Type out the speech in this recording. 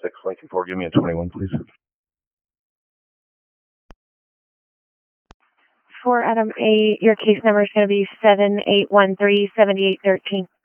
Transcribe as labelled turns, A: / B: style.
A: 6, Lincoln 4, give me a 21, please.
B: For Adam 8, your case number is going to be 7813-7813.